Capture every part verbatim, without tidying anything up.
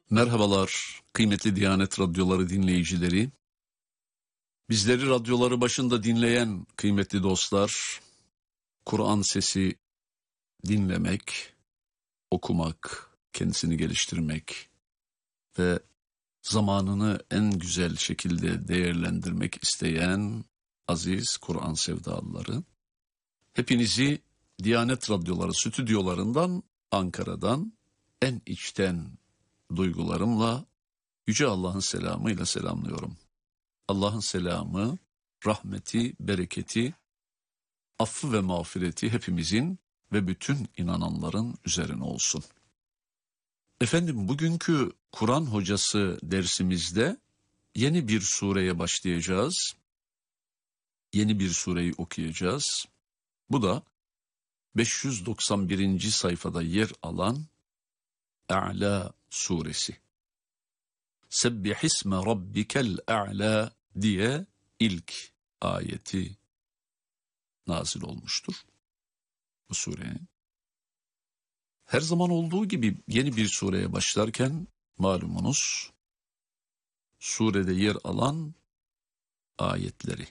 Merhabalar kıymetli Diyanet Radyoları dinleyicileri. Bizleri radyoları başında dinleyen kıymetli dostlar, Kur'an sesi dinlemek, okumak, kendisini geliştirmek ve zamanını en güzel şekilde değerlendirmek isteyen aziz Kur'an sevdalıları, hepinizi Diyanet Radyoları stüdyolarından, Ankara'dan en içten duygularımla, Yüce Allah'ın selamıyla selamlıyorum. Allah'ın selamı, rahmeti, bereketi, affı ve mağfireti hepimizin ve bütün inananların üzerine olsun. Efendim, bugünkü Kur'an hocası dersimizde yeni bir sureye başlayacağız. Yeni bir sureyi okuyacağız. Bu da beş yüz doksan birinci sayfada yer alan A'la suresi. Sebbihisme rabbikel a'la diye ilk ayeti nazil olmuştur bu surenin. Her zaman olduğu gibi yeni bir sureye başlarken malumunuz surede yer alan ayetleri.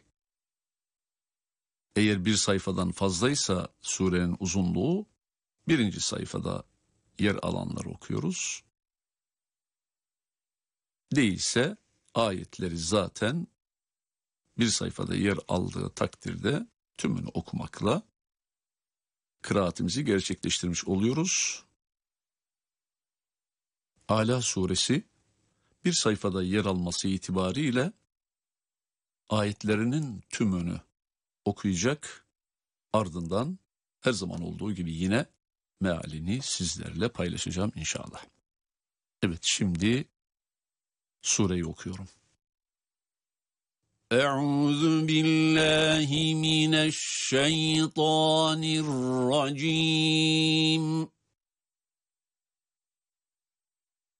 Eğer bir sayfadan fazlaysa surenin uzunluğu, birinci sayfada yer alanları okuyoruz. Değilse ayetleri zaten bir sayfada yer aldığı takdirde tümünü okumakla kıraatimizi gerçekleştirmiş oluyoruz. Âlâ suresi bir sayfada yer alması itibariyle ayetlerinin tümünü okuyacak, ardından her zaman olduğu gibi yine mealini sizlerle paylaşacağım inşallah. Evet, şimdi sureyi okuyorum. Euzu billahi mineşşeytanirracim.